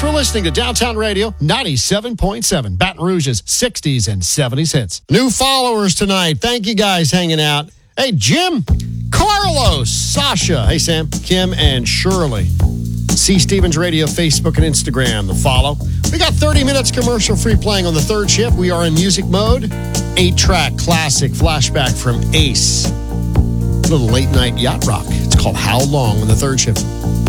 for listening to Downtown Radio 97.7, Baton Rouge's 60s and 70s hits. New followers tonight. Thank you guys hanging out. Hey, Jim, Carlos, Sasha, hey, Sam, Kim, and Shirley. C. Stevens Radio, Facebook, and Instagram, the follow. We got 30 minutes commercial-free playing on the third shift. We are in music mode. 8-track classic flashback from Ace. A little late-night yacht rock. It's called How Long on the third shift.